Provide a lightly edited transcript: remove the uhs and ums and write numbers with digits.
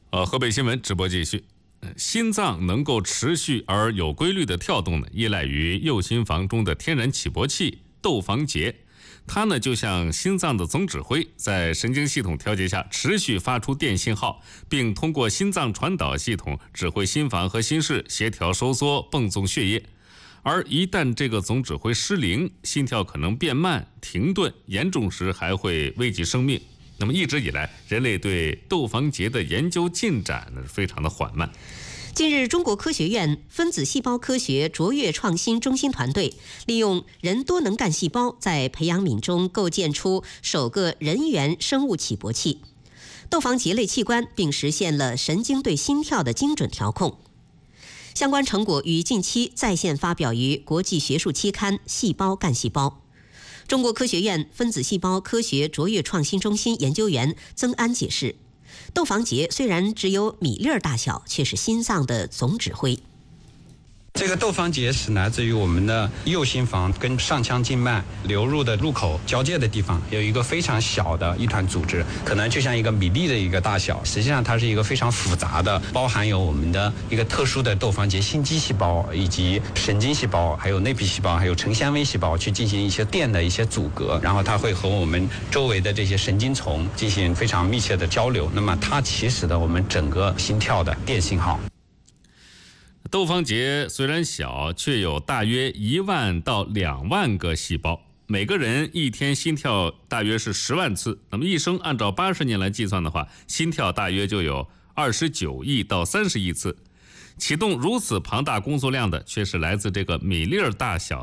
河北新闻直播继续。心脏能够持续而有规律的跳动呢，依赖于右心房中的天然起搏器窦房结。它呢就像心脏的总指挥，在神经系统调节下持续发出电信号，并通过心脏传导系统指挥心房和心室协调收缩泵送血液。而一旦这个总指挥失灵，心跳可能变慢、停顿，严重时还会危及生命。那么一直以来，人类对窦房结的研究进展呢非常的缓慢。 近日，中国科学院分子细胞科学卓越创新中心团队利用人多能干细胞，在培养皿中构建出首个人源生物起搏器窦房结类器官，并实现了神经对心跳的精准调控。相关成果于近期在线发表于国际学术期刊《细胞干细胞》。中国科学院分子细胞科学卓越创新中心研究员曾安解释，窦房结虽然只有米粒儿大小，却是心脏的总指挥。 这个窦房结是来自于我们的右心房跟上腔静脉流入的入口交界的地方，有一个非常小的一团组织，可能就像一个米粒的一个大小。实际上它是一个非常复杂的，包含有我们的一个特殊的窦房结心肌细胞，以及神经细胞，还有内皮细胞，还有成纤维细胞去进行一些电的一些阻隔，然后它会和我们周围的这些神经丛进行非常密切的交流。那么它起始的我们整个心跳的电信号。 窦房结虽然小，却有大约1万到2万个细胞，每个人一天心跳大约是10万次。那么一生按照80年来计算的话，心跳大约就有29亿到30亿次。启动如此庞大工作量的，却是来自这个米粒儿大小